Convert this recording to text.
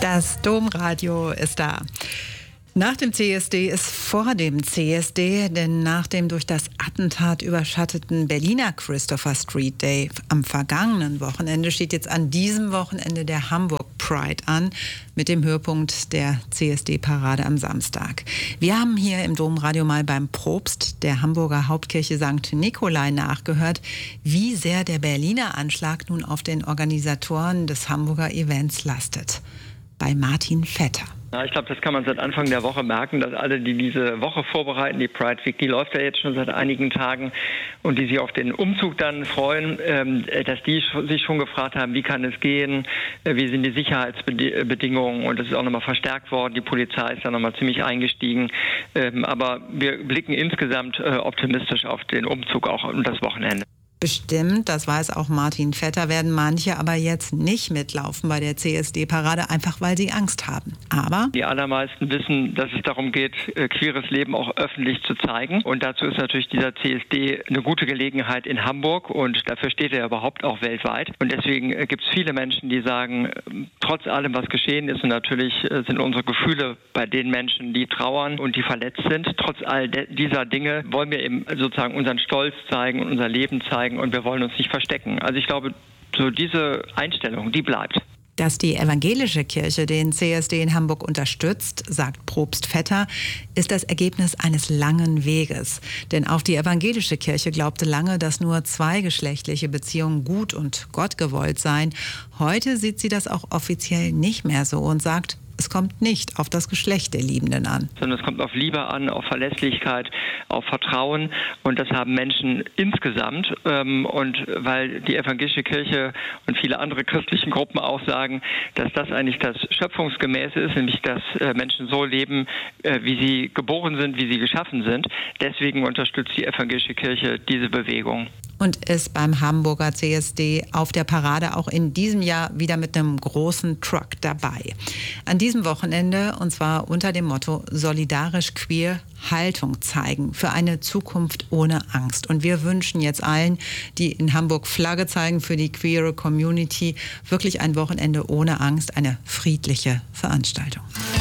Das Domradio ist da. Nach dem CSD ist vor dem CSD, denn nach dem durch das Attentat überschatteten Berliner Christopher Street Day am vergangenen Wochenende steht jetzt an diesem Wochenende der Hamburg Pride an, mit dem Höhepunkt der CSD-Parade am Samstag. Wir haben hier im Domradio mal beim Propst der Hamburger Hauptkirche St. Nikolai nachgehört, wie sehr der Berliner Anschlag nun auf den Organisatoren des Hamburger Events lastet. Bei Martin Vetter. Ja, ich glaube, das kann man seit Anfang der Woche merken, dass alle, die diese Woche vorbereiten, die Pride Week, die läuft ja jetzt schon seit einigen Tagen und die sich auf den Umzug dann freuen, dass die sich schon gefragt haben, wie kann es gehen, wie sind die Sicherheitsbedingungen, und das ist auch nochmal verstärkt worden. Die Polizei ist da nochmal ziemlich eingestiegen, aber wir blicken insgesamt optimistisch auf den Umzug auch und das Wochenende. Bestimmt, das weiß auch Martin Vetter, werden manche aber jetzt nicht mitlaufen bei der CSD-Parade, einfach weil sie Angst haben. Aber die allermeisten wissen, dass es darum geht, queeres Leben auch öffentlich zu zeigen. Und dazu ist natürlich dieser CSD eine gute Gelegenheit in Hamburg, und dafür steht er überhaupt auch weltweit. Und deswegen gibt es viele Menschen, die sagen, trotz allem, was geschehen ist, und natürlich sind unsere Gefühle bei den Menschen, die trauern und die verletzt sind, trotz all dieser Dinge wollen wir eben sozusagen unseren Stolz zeigen und unser Leben zeigen. Und wir wollen uns nicht verstecken. Also ich glaube, so diese Einstellung, die bleibt. Dass die evangelische Kirche den CSD in Hamburg unterstützt, sagt Propst Vetter, ist das Ergebnis eines langen Weges. Denn auch die evangelische Kirche glaubte lange, dass nur zweigeschlechtliche Beziehungen gut und gottgewollt seien. Heute sieht sie das auch offiziell nicht mehr so und sagt, es kommt nicht auf das Geschlecht der Liebenden an. Sondern es kommt auf Liebe an, auf Verlässlichkeit, auf Vertrauen, und das haben Menschen insgesamt. Und weil die evangelische Kirche und viele andere christliche Gruppen auch sagen, dass das eigentlich das Schöpfungsgemäße ist, nämlich dass Menschen so leben, wie sie geboren sind, wie sie geschaffen sind. Deswegen unterstützt die evangelische Kirche diese Bewegung. Und ist beim Hamburger CSD auf der Parade auch in diesem Jahr wieder mit einem großen Truck dabei. An diesem Wochenende, und zwar unter dem Motto Solidarisch Queer, Haltung zeigen für eine Zukunft ohne Angst. Und wir wünschen jetzt allen, die in Hamburg Flagge zeigen für die queere Community, wirklich ein Wochenende ohne Angst, eine friedliche Veranstaltung.